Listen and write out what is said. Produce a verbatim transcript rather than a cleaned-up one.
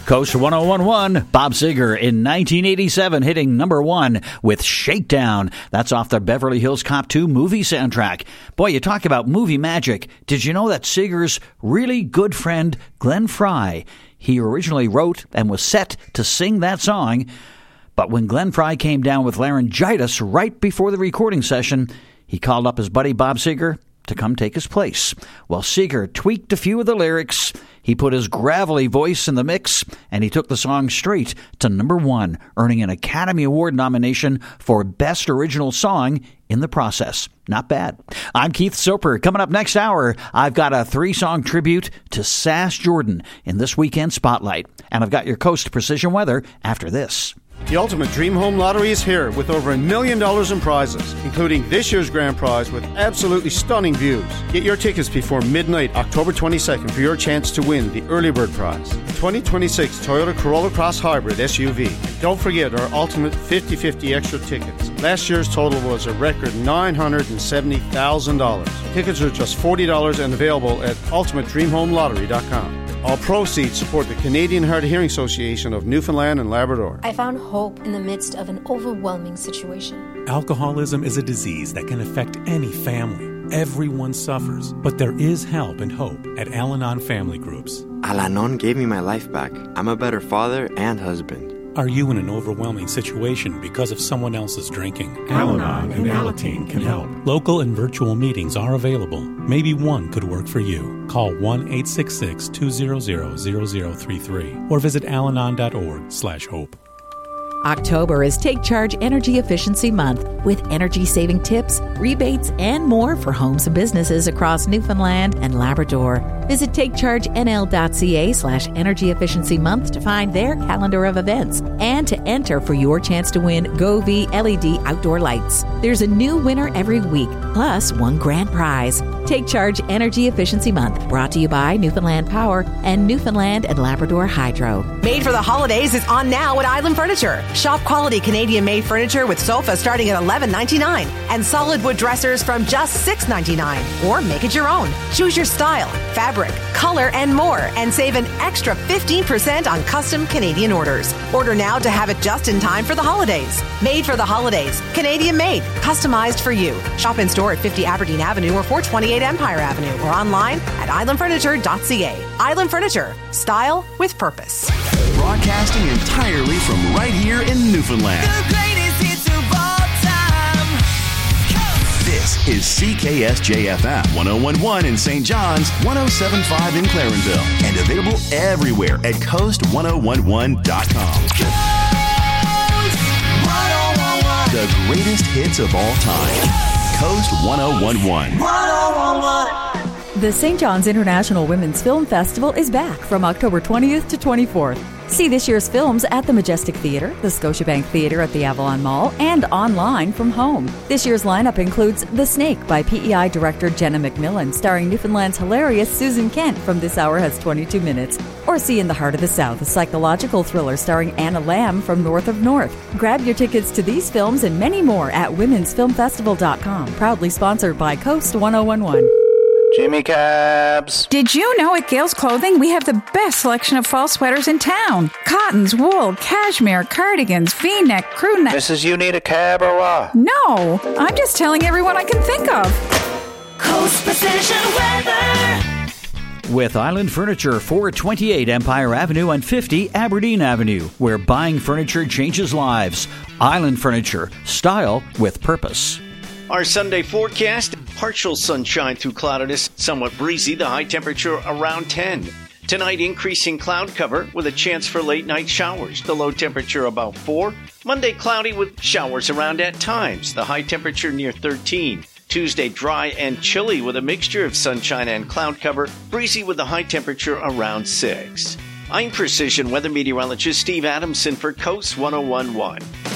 Coast one oh one one, Bob Seger in nineteen eighty-seven hitting number one with Shakedown. That's off the Beverly Hills Cop two movie soundtrack. Boy, you talk about movie magic. Did you know that Seger's really good friend, Glenn Frey, he originally wrote and was set to sing that song, but when Glenn Frey came down with laryngitis right before the recording session, he called up his buddy Bob Seger to come take his place. Well, Seger tweaked a few of the lyrics, he put his gravelly voice in the mix, and he took the song straight to number one, earning an Academy Award nomination for Best Original Song in the process. Not bad. I'm Keith Soper. Coming up next hour, I've got a three-song tribute to Sass Jordan in this weekend Spotlight. And I've got your Coast Precision Weather after this. The Ultimate Dream Home Lottery is here with over a million dollars in prizes, including this year's grand prize with absolutely stunning views. Get your tickets before midnight, October twenty-second, for your chance to win the early bird prize, the twenty twenty-six Toyota Corolla Cross Hybrid S U V. And don't forget our Ultimate fifty fifty extra tickets. Last year's total was a record nine hundred seventy thousand dollars. Tickets are just forty dollars and available at ultimate dream home lottery dot com. All proceeds support the Canadian Hard of Hearing Association of Newfoundland and Labrador. I found hope in the midst of an overwhelming situation. Alcoholism is a disease that can affect any family. Everyone suffers, but there is help and hope at Al-Anon Family Groups. Al-Anon gave me my life back. I'm a better father and husband. Are you in an overwhelming situation because of someone else's drinking? Al-Anon and Alateen can help. Local and virtual meetings are available. Maybe one could work for you. Call one eight six six, two zero zero, zero zero three three or visit alanon dot org slash hope. October is Take Charge Energy Efficiency Month with energy-saving tips, rebates, and more for homes and businesses across Newfoundland and Labrador. Visit takechargenl.ca slash energy efficiency month to find their calendar of events and to enter for your chance to win Govee L E D outdoor lights. There's a new winner every week, plus one grand prize. Take Charge Energy Efficiency Month, brought to you by Newfoundland Power and Newfoundland and Labrador Hydro. Made for the Holidays is on now at Island Furniture. Shop quality Canadian-made furniture with sofas starting at eleven ninety-nine and solid wood dressers from just six ninety-nine. Or make it your own. Choose your style, fabric, color, and more, and save an extra fifteen percent on custom Canadian orders. Order now to have it just in time for the holidays. Made for the holidays. Canadian-made. Customized for you. Shop in store at fifty Aberdeen Avenue or four twenty-eight Empire Avenue or online at island furniture dot c a. Island Furniture. Style with purpose. Broadcasting entirely from right here in Newfoundland. The greatest hits of all time. This is C K S J F M one oh one point one in Saint John's, one oh seven point five in Clarenville, and available everywhere at coast one oh one one dot com. Coast one oh one one. The greatest hits of all time. Coast one oh one one. one oh one one. The Saint John's International Women's Film Festival is back from October twentieth to twenty-fourth. See this year's films at the Majestic Theatre, the Scotiabank Theatre at the Avalon Mall, and online from home. This year's lineup includes The Snake by P E I director Jenna McMillan, starring Newfoundland's hilarious Susan Kent from This Hour Has twenty-two minutes. Or see In the Heart of the South, a psychological thriller starring Anna Lamb from North of North. Grab your tickets to these films and many more at womens film festival dot com. Proudly sponsored by Coast one oh one one. Jimmy Cabs. Did you know at Gales Clothing we have the best selection of fall sweaters in town? Cottons, wool, cashmere, cardigans, V-neck, crew neck. Missus You need a cab or what? No, I'm just telling everyone I can think of. Coast Precision Weather. With Island Furniture, four twenty-eight Empire Avenue and fifty Aberdeen Avenue, where buying furniture changes lives. Island Furniture, style with purpose. Our Sunday forecast, partial sunshine through cloudiness, somewhat breezy, the high temperature around ten. Tonight, increasing cloud cover with a chance for late night showers, the low temperature about four. Monday, cloudy with showers around at times, the high temperature near thirteen. Tuesday, dry and chilly with a mixture of sunshine and cloud cover, breezy with the high temperature around six. I'm Precision Weather Meteorologist Steve Adamson for Coast one oh one point one.